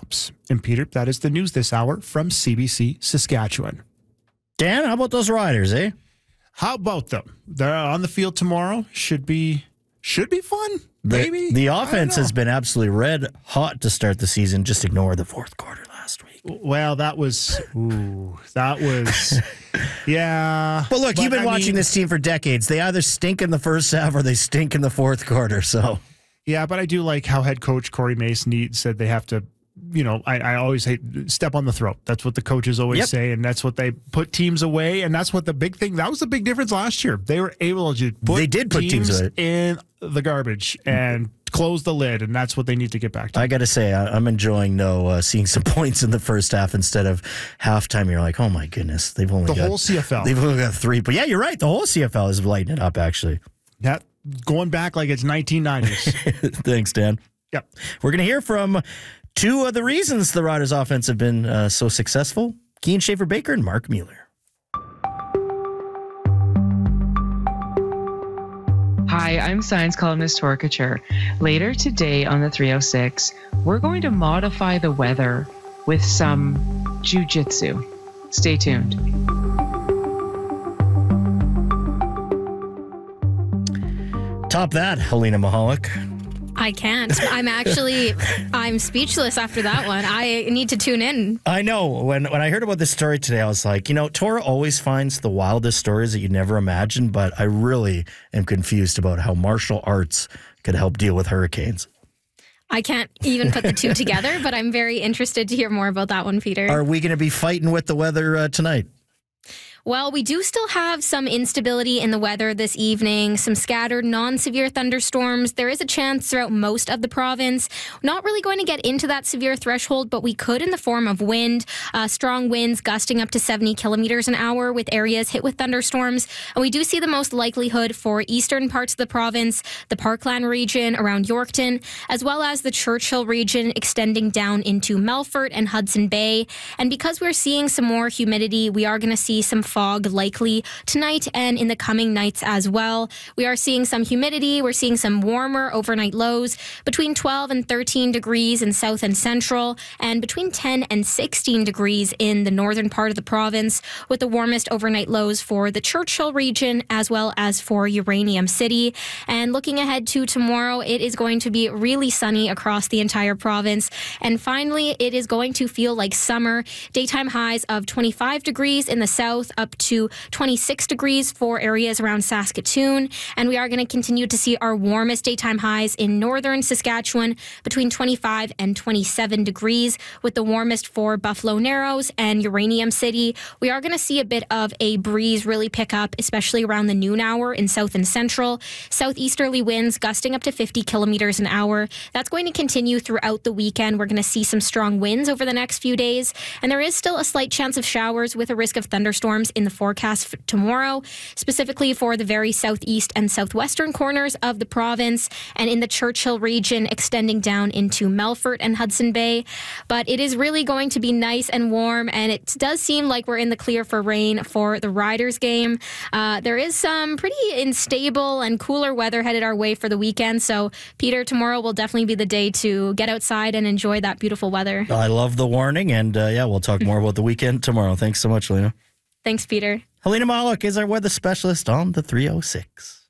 stops. And Peter, that is the news this hour from CBC Saskatchewan. Dan, how about those Riders, eh? How about them? They're on the field tomorrow. Should be fun. Maybe. The offense has been absolutely red hot to start the season. Just ignore the fourth quarter last week. Well, yeah. But look, you've been watching this team for decades. They either stink in the first half or they stink in the fourth quarter. So, yeah, but I do like how head coach Corey Mason said they have to, I always hate step on the throat. That's what the coaches always say, and that's what they put teams away, and that's what the big thing. That was the big difference last year. They were able to put teams in the garbage and close the lid, and that's what they need to get back to. I got to say, I'm enjoying seeing some points in the first half instead of halftime. You're like, oh my goodness, they've only got whole CFL. They've only got 3, but yeah, you're right. The whole CFL is lighting it up. Actually, that going back like it's 1990s. Thanks, Dan. Yep, we're gonna hear from two of the reasons the Riders' offense have been so successful: Keane Schaefer-Baker and Mark Mueller. Hi, I'm science columnist Tora Couture. Later today on the 306, we're going to modify the weather with some jiu-jitsu. Stay tuned. Top that, Helena Mahalik. I can't. I'm speechless after that one. I need to tune in. I know. When I heard about this story today, I was like, Tora always finds the wildest stories that you never imagine, but I really am confused about how martial arts could help deal with hurricanes. I can't even put the two together, but I'm very interested to hear more about that one, Peter. Are we going to be fighting with the weather tonight? Well, we do still have some instability in the weather this evening, some scattered non-severe thunderstorms. There is a chance throughout most of the province. Not really going to get into that severe threshold, but we could in the form of wind, strong winds gusting up to 70 kilometers an hour with areas hit with thunderstorms. And we do see the most likelihood for eastern parts of the province, the Parkland region around Yorkton, as well as the Churchill region extending down into Melfort and Hudson Bay. And because we're seeing some more humidity, we are going to see some fog likely tonight and in the coming nights as well. We are seeing some humidity. We're seeing some warmer overnight lows between 12 and 13 degrees in south and central, and between 10 and 16 degrees in the northern part of the province, with the warmest overnight lows for the Churchill region as well as for Uranium City. And looking ahead to tomorrow, it is going to be really sunny across the entire province. And finally, it is going to feel like summer. Daytime highs of 25 degrees in the south, up to 26 degrees for areas around Saskatoon. And we are going to continue to see our warmest daytime highs in northern Saskatchewan between 25 and 27 degrees, with the warmest for Buffalo Narrows and Uranium City. We are going to see a bit of a breeze really pick up, especially around the noon hour in south and central. Southeasterly winds gusting up to 50 kilometers an hour. That's going to continue throughout the weekend. We're going to see some strong winds over the next few days. And there is still a slight chance of showers with a risk of thunderstorms in the forecast for tomorrow, specifically for the very southeast and southwestern corners of the province and in the Churchill region extending down into Melfort and Hudson Bay. But it is really going to be nice and warm, and it does seem like we're in the clear for rain for the Riders game. There is some pretty unstable and cooler weather headed our way for the weekend. So, Peter, tomorrow will definitely be the day to get outside and enjoy that beautiful weather. I love the warning, and we'll talk more about the weekend tomorrow. Thanks so much, Lena. Thanks, Peter. Helena Mahalik is our weather specialist on the 306.